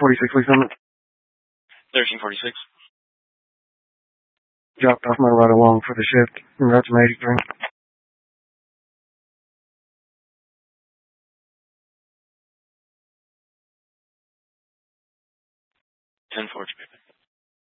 1346, Lee Summit. 1346. Dropped off my ride along for the shift. En route to my 83. 10-4.